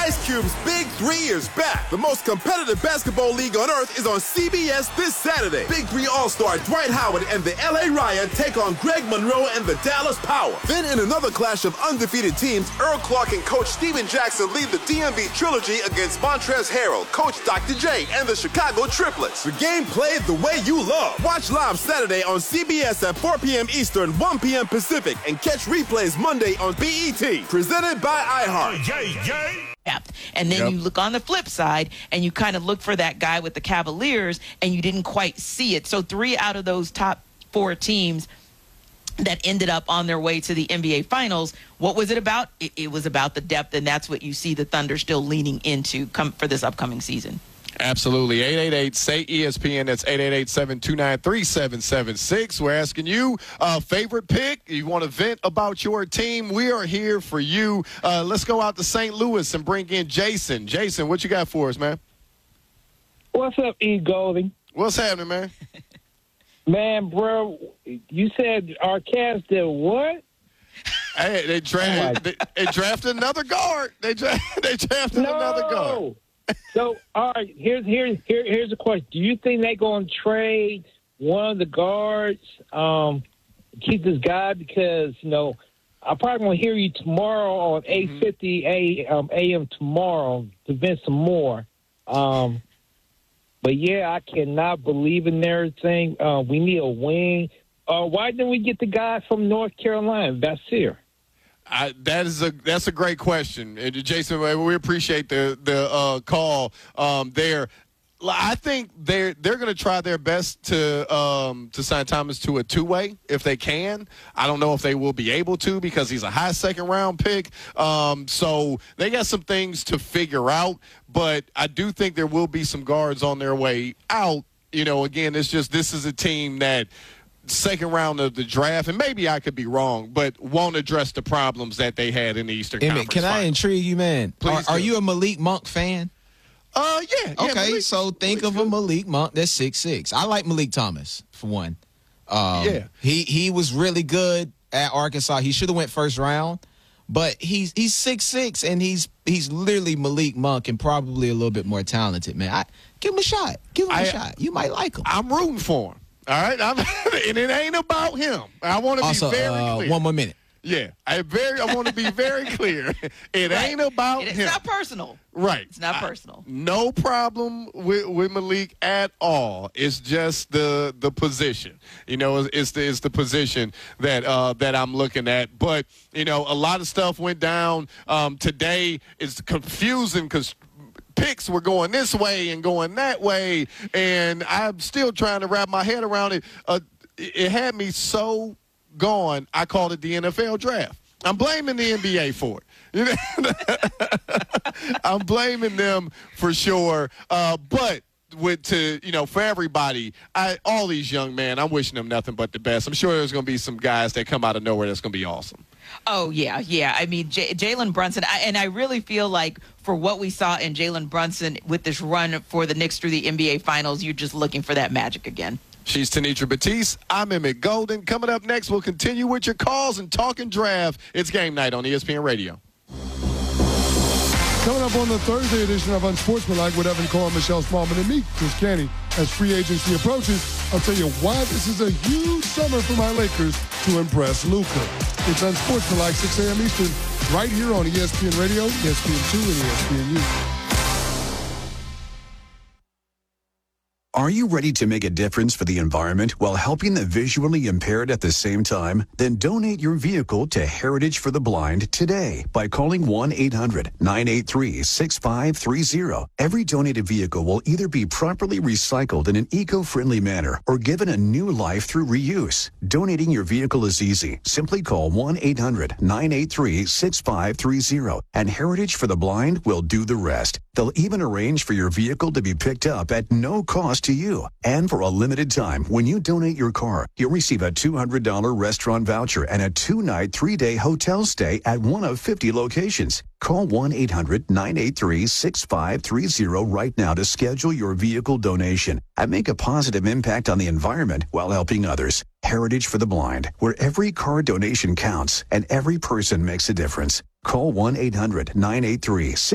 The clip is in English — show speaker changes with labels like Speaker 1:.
Speaker 1: Ice Cube's Big 3 is back. The most competitive basketball league on earth is on CBS this Saturday. Big 3 All-Star Dwight Howard and the LA Riot take on Greg Monroe and the Dallas Power. Then in another clash of undefeated teams, Earl Clark and Coach Steven Jackson lead the DMV Trilogy against Montrezl Harrell, Coach Dr. J, and the Chicago Triplets. The game played the way you love. Watch live Saturday on CBS at 4 p.m. Eastern, 1 p.m. Pacific, and catch replays Monday on BET. Presented by iHeart.
Speaker 2: And then you look on the flip side and you kind of look for that guy with the Cavaliers and you didn't quite see it. So 3 out of those top 4 teams that ended up on their way to the NBA Finals, what was it about? It was about the depth, and that's what you see the Thunder still leaning into for this upcoming season.
Speaker 3: Absolutely. 888-SAY-ESPN. That's 888-729-3776. We're asking you favorite pick. You want to vent about your team? We are here for you. Let's go out to St. Louis and bring in Jason. Jason, what you got for us, man?
Speaker 4: What's up, E. Golding?
Speaker 3: What's happening, man?
Speaker 4: Man, bro, you said our Cavs did what?
Speaker 3: Hey, they drafted another guard. They drafted another guard.
Speaker 4: So, all right, here's the question. Do you think they're going to trade one of the guards, keep this guy? Because, I'm probably going to hear you tomorrow on 8:50 a.m. tomorrow to vent some more. But, yeah, I cannot believe in everything. We need a wing. Why didn't we get the guy from North Carolina, Vassir?
Speaker 3: That's a great question, Jason. We appreciate the call there. I think they're going to try their best to sign Thomas to a 2-way if they can. I don't know if they will be able to because he's a high second-round pick. So they got some things to figure out, but I do think there will be some guards on their way out. Again, this is a team that – second round of the draft, and maybe I could be wrong, but won't address the problems that they had in the Eastern Conference.
Speaker 5: Can I intrigue you, man?
Speaker 3: Please
Speaker 5: are you a Malik Monk fan?
Speaker 3: Yeah.
Speaker 5: Okay,
Speaker 3: Malik,
Speaker 5: so think of a Malik Monk that's 6'6". I like Malik Thomas, for one. He was really good at Arkansas. He should have went first round, but he's 6'6", and he's literally Malik Monk and probably a little bit more talented, man. Give him a shot. You might like him.
Speaker 3: I'm rooting for him. All right, and it ain't about him. I want to be very clear.
Speaker 5: One more minute.
Speaker 3: Yeah, I want to be very clear. It ain't about him.
Speaker 2: It's not personal.
Speaker 3: Right.
Speaker 2: It's not personal.
Speaker 3: No problem with Malik at all. It's just the position. It's the position that I'm looking at. But a lot of stuff went down today. It's confusing because picks were going this way and going that way, and I'm still trying to wrap my head around it. It had me so gone, I called it the NFL draft. I'm blaming the NBA for it. I'm blaming them for sure. But for everybody, all these young men, I'm wishing them nothing but the best. I'm sure there's going to be some guys that come out of nowhere that's going to be awesome.
Speaker 2: Oh, yeah. I mean, Jalen Brunson, and I really feel like for what we saw in Jalen Brunson with this run for the Knicks through the NBA Finals, you're just looking for that magic again.
Speaker 3: She's Tenitra Batiste. I'm Emmett Golden. Coming up next, we'll continue with your calls and talking draft. It's Game Night on ESPN Radio.
Speaker 6: Coming up on the Thursday edition of Unsportsmanlike with Evan Cole, Michelle Smallman, and me, Chris Canty. As free agency approaches, I'll tell you why this is a huge summer for my Lakers to impress Luka. It's Unsportsmanlike, 6 a.m. Eastern, right here on ESPN Radio, ESPN2, and ESPNU.
Speaker 7: Are you ready to make a difference for the environment while helping the visually impaired at the same time? Then donate your vehicle to Heritage for the Blind today by calling 1-800-983-6530. Every donated vehicle will either be properly recycled in an eco-friendly manner or given a new life through reuse. Donating your vehicle is easy. Simply call 1-800-983-6530 and Heritage for the Blind will do the rest. They'll even arrange for your vehicle to be picked up at no cost to you. And for a limited time, when you donate your car, you'll receive a $200 restaurant voucher and a 2-night, 3-day hotel stay at one of 50 locations. Call 1-800-983-6530 right now to schedule your vehicle donation and make a positive impact on the environment while helping others. Heritage for the Blind, where every car donation counts and every person makes a difference. Call 1-800-983-6530.